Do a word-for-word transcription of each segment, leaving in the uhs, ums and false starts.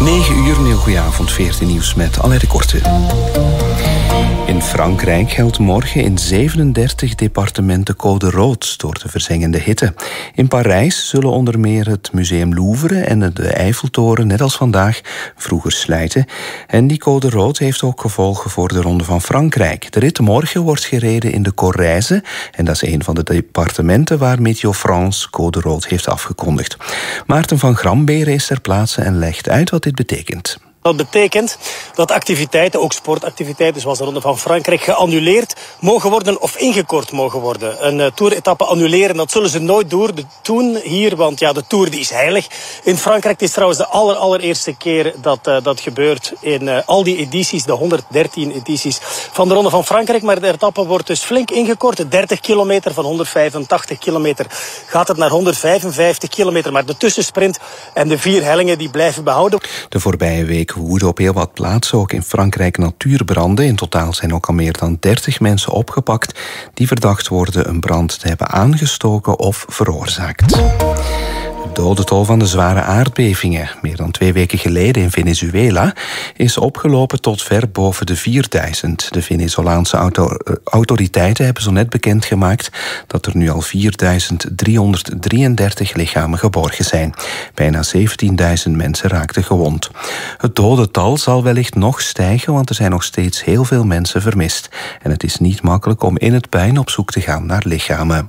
negen uur, een heel goedenavond, veertien nieuws met Alain de Korte. In Frankrijk geldt morgen in zevenendertig departementen code rood door de verzengende hitte. In Parijs zullen onder meer het Museum Louvre en de Eiffeltoren net als vandaag vroeger slijten. En die code rood heeft ook gevolgen voor de Ronde van Frankrijk. De rit morgen wordt gereden in de Corrèze en dat is een van de departementen waar Meteo France code rood heeft afgekondigd. Maarten van Gramberen is ter plaatse en legt uit wat dit betekent. Dat betekent dat activiteiten, ook sportactiviteiten zoals de Ronde van Frankrijk, geannuleerd mogen worden of ingekort mogen worden. Een uh, toeretappe annuleren, dat zullen ze nooit doen hier, want ja, de Tour die is heilig. In Frankrijk, het is trouwens de aller, allereerste keer dat uh, dat gebeurt in uh, al die edities, de honderddertien edities van de Ronde van Frankrijk. Maar de etappe wordt dus flink ingekort. dertig kilometer van honderdvijfentachtig kilometer gaat het naar honderdvijfenvijftig kilometer. Maar de tussensprint en de vier hellingen die blijven behouden. De voorbije week woeden op heel wat plaatsen, ook in Frankrijk, natuurbranden. In totaal zijn ook al meer dan dertig mensen opgepakt die verdacht worden een brand te hebben aangestoken of veroorzaakt. De dodental van de zware aardbevingen, meer dan twee weken geleden in Venezuela, is opgelopen tot ver boven de vierduizend. De Venezolaanse auto- autoriteiten hebben zo net bekendgemaakt dat er nu al vierduizend driehonderddrieëndertig lichamen geborgen zijn. Bijna zeventienduizend mensen raakten gewond. Het dodental zal wellicht nog stijgen, want er zijn nog steeds heel veel mensen vermist. En het is niet makkelijk om in het puin op zoek te gaan naar lichamen.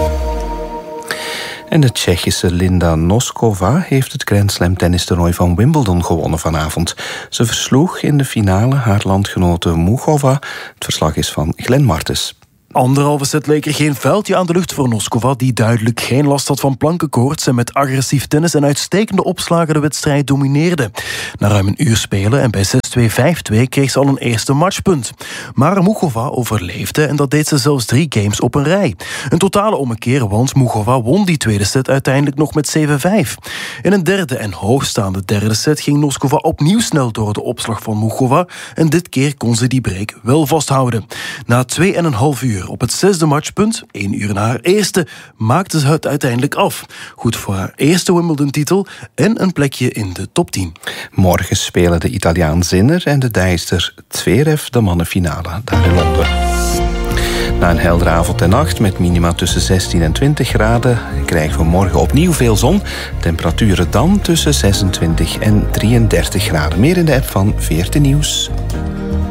En de Tsjechische Linda Noskova heeft het Grand Slam tennistoernooi van Wimbledon gewonnen vanavond. Ze versloeg in de finale haar landgenote Muchova. Het verslag is van Glenn Martens. Anderhalve set leek er geen vuiltje aan de lucht voor Noskova, die duidelijk geen last had van plankenkoorts en met agressief tennis en uitstekende opslagen de wedstrijd domineerde. Na ruim een uur spelen en bij zes twee vijf twee kreeg ze al een eerste matchpunt. Maar Muchova overleefde en dat deed ze zelfs drie games op een rij. Een totale ommekeer, want Muchova won die tweede set uiteindelijk nog met zeven vijf. In een derde en hoogstaande derde set ging Noskova opnieuw snel door de opslag van Muchova en dit keer kon ze die break wel vasthouden. Na twee en een half uur op het zesde matchpunt, één uur na haar eerste, maakte ze het uiteindelijk af. Goed voor haar eerste Wimbledon-titel en een plekje in de top tien. Morgen spelen de Italiaan Sinner en de Duitser Zverev de mannenfinale daar in Londen. Na een heldere avond en nacht met minima tussen zestien en twintig graden krijgen we morgen opnieuw veel zon. Temperaturen dan tussen zesentwintig en drieëndertig graden. Meer in de app van veertien Nieuws.